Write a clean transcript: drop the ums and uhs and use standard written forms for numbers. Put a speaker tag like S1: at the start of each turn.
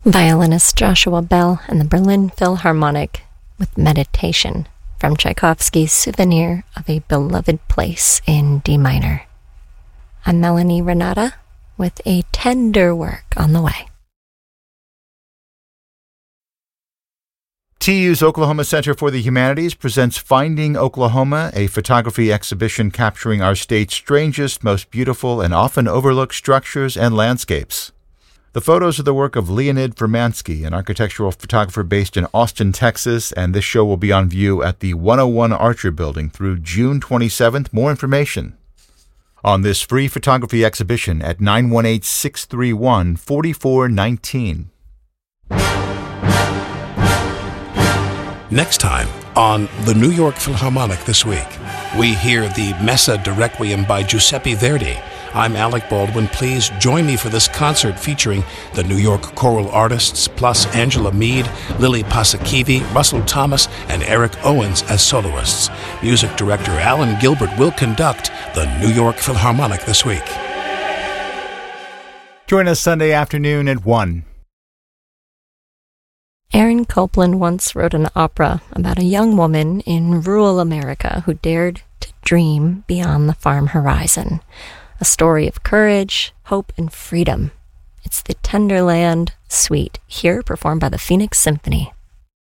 S1: Violinist Joshua Bell and the Berlin Philharmonic with Meditation from Tchaikovsky's Souvenir of a Beloved Place in D minor. I'm Melanie Renata with a tender work on the way.
S2: TU's Oklahoma Center for the Humanities presents Finding Oklahoma, a photography exhibition capturing our state's strangest, most beautiful, and often overlooked structures and landscapes. The photos are the work of Leonid Vermansky, an architectural photographer based in Austin, Texas, and this show will be on view at the 101 Archer Building through June 27th. More information on this free photography exhibition at 918-631-4419.
S3: Next time on the New York Philharmonic This Week, we hear the Messa de Requiem by Giuseppe Verdi. I'm Alec Baldwin. Please join me for this concert featuring the New York choral artists, plus Angela Mead, Lily Pasakivi, Russell Thomas, and Eric Owens as soloists. Music director Alan Gilbert will conduct the New York Philharmonic This Week.
S2: Join us Sunday afternoon at 1.
S1: Aaron Copland once wrote an opera about a young woman in rural America who dared to dream beyond the farm horizon. A story of courage, hope, and freedom. It's the Tenderland Suite, here performed by the Phoenix Symphony.